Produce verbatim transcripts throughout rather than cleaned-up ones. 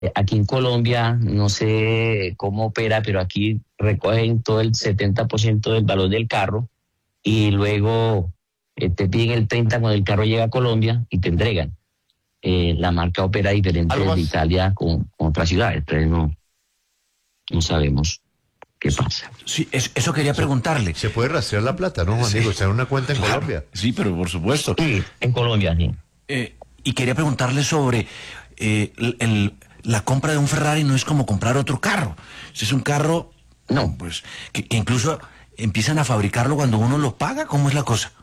Aquí en Colombia, no sé cómo opera, pero aquí recogen todo el setenta por ciento del valor del carro y luego eh, te piden el treinta cuando el carro llega a Colombia y te entregan. Eh, la marca opera diferente de Italia con, con otras ciudades, entonces no, no sabemos qué pasa. Sí, eso, eso quería preguntarle. Se puede rastrear la plata, ¿no, Juan Sí. Diego? Está en una cuenta en Claro. Colombia. Sí, pero por supuesto. Sí, en Colombia, sí. Eh, y quería preguntarle sobre eh, el, el- la compra de un Ferrari. No es como comprar otro carro. Si es un carro, No. pues que, que incluso empiezan a fabricarlo cuando uno lo paga. ¿Cómo es la cosa?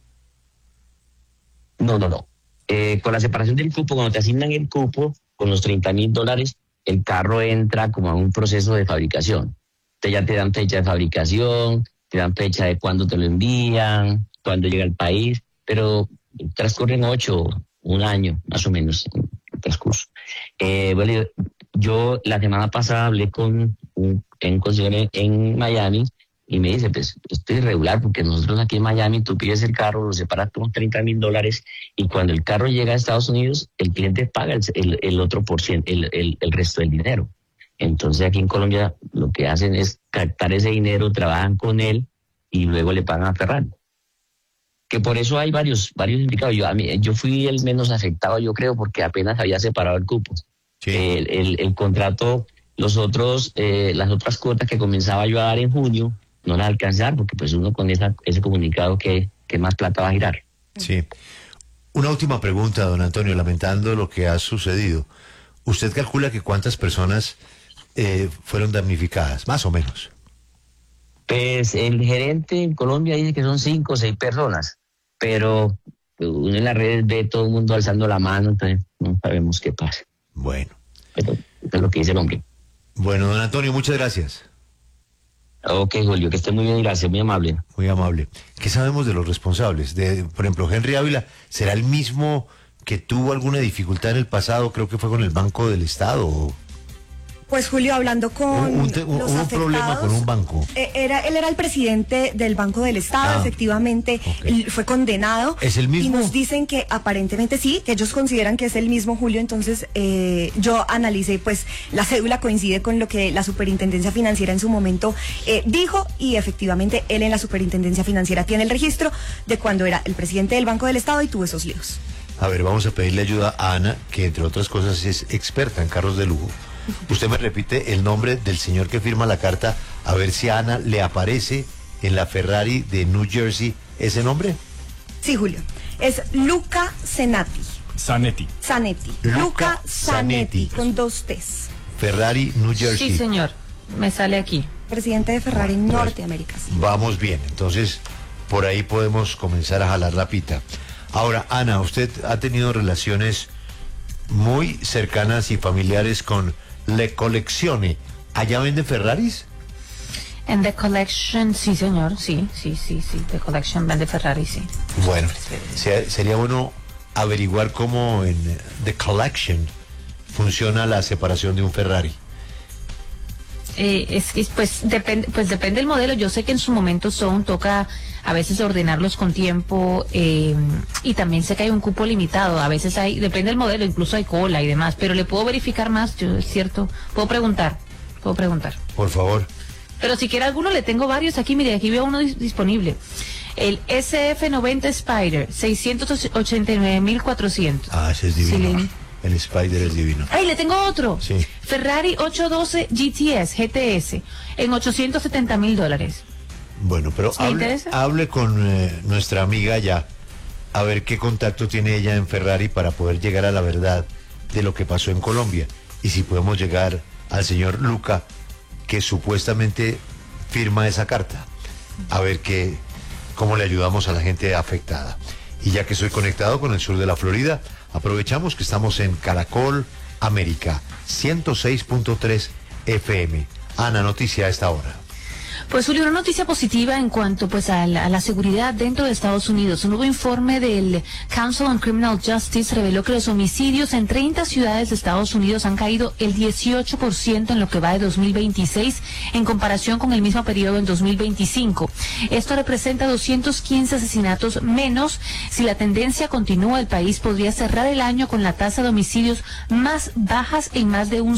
No, no, no. Eh, con la separación del cupo, cuando te asignan el cupo, con los treinta mil dólares, el carro entra como a un proceso de fabricación. Te, ya te dan fecha de fabricación, te dan fecha de cuándo te lo envían, cuándo llega al país, pero transcurren ocho, un año, más o menos, en el transcurso. Eh, bueno, yo la semana pasada hablé con un, un consejero en Miami y me dice, pues, esto es irregular porque nosotros aquí en Miami, tú pides el carro, lo separas con treinta mil dólares y cuando el carro llega a Estados Unidos, el cliente paga el, el, el otro por ciento, el, el, el resto del dinero. Entonces aquí en Colombia lo que hacen es captar ese dinero, trabajan con él y luego le pagan a Ferrari. Que por eso hay varios, varios implicados. Yo, a mí, yo fui el menos afectado, yo creo, porque apenas había separado el cupo. Sí. El, el, el contrato, los otros, eh, las otras cuotas que comenzaba yo a dar en junio, no las alcanzar, porque pues uno con esa, ese comunicado que, que más plata va a girar. Sí. Una última pregunta, don Antonio, lamentando lo que ha sucedido. ¿Usted calcula que cuántas personas eh, fueron damnificadas, más o menos? Pues el gerente en Colombia dice que son cinco o seis personas, pero uno en las redes ve todo el mundo alzando la mano, entonces no sabemos qué pasa. Bueno. Pero eso es lo que dice el hombre. Bueno, don Antonio, muchas gracias. Ok, Julio, que esté muy bien, gracias, muy amable. Muy amable. ¿Qué sabemos de los responsables? De, por ejemplo, Henry Ávila, ¿será el mismo que tuvo alguna dificultad en el pasado? Creo que fue con el Banco del Estado. o- Pues Julio, hablando con Un- un te- un- los hubo un afectados, problema con un banco. eh, Era, él era el presidente del Banco del Estado, Ah, efectivamente, ok. él fue condenado. ¿Es el mismo? Y nos dicen que aparentemente sí, que ellos consideran que es el mismo, Julio. Entonces eh, yo analicé, pues la cédula coincide con lo que la Superintendencia Financiera en su momento eh, dijo, y efectivamente él en la Superintendencia Financiera tiene el registro de cuando era el presidente del Banco del Estado y tuvo esos líos. A ver, vamos a pedirle ayuda a Ana, que entre otras cosas es experta en carros de lujo. Usted me repite el nombre del señor que firma la carta, a ver si a Ana le aparece en la Ferrari de New Jersey ese nombre. Sí, Julio, es Luca Zanetti. Zanetti. Zanetti. Luca Luca Zanetti. Zanetti, con dos T's. Ferrari New Jersey. Sí, señor. Me sale aquí. Presidente de Ferrari Bueno, pues, Norteamérica. Sí. Vamos bien, entonces por ahí podemos comenzar a jalar la pita. Ahora, Ana, usted ha tenido relaciones muy cercanas y familiares con Le Collezione. ¿Allá venden Ferraris? En The Collection, sí, señor. Sí, sí, sí, sí. The Collection vende Ferrari, sí. Bueno, se- sería bueno averiguar cómo en eh, The Collection funciona la separación de un Ferrari. Eh, es que, pues, depende, pues depende del modelo. Yo sé que en su momento son, toca a veces ordenarlos con tiempo, eh, y también sé que hay un cupo limitado. A veces hay, depende del modelo, incluso hay cola y demás. Pero le puedo verificar más, yo, es cierto. Puedo preguntar, puedo preguntar. Por favor. Pero si quiere alguno, le tengo varios aquí. Mire, aquí veo uno dis- disponible. El S F noventa Spider, seiscientos ochenta y nueve mil cuatrocientos. Ah, ese es divino. Sí, le- El Spider es divino. ¡Ay, le tengo otro! Sí. Ferrari ochocientos doce G T S, G T S, en ochocientos setenta mil dólares. Bueno, pero ¿Le hable, interesa? hable con eh, nuestra amiga ya, a ver qué contacto tiene ella en Ferrari para poder llegar a la verdad de lo que pasó en Colombia. Y si podemos llegar al señor Luca, que supuestamente firma esa carta, a ver qué, cómo le ayudamos a la gente afectada. Y ya que estoy conectado con el sur de la Florida, aprovechamos que estamos en Caracol América, ciento seis punto tres F M. Ana, noticia a esta hora. Pues Julio, una noticia positiva en cuanto pues a la, a la seguridad dentro de Estados Unidos. Un nuevo informe del Council on Criminal Justice reveló que los homicidios en treinta ciudades de Estados Unidos han caído el dieciocho por ciento en lo que va de dos mil veintiséis en comparación con el mismo periodo en dos mil veinticinco. Esto representa doscientos quince asesinatos menos. Si la tendencia continúa, el país podría cerrar el año con la tasa de homicidios más bajas en más de un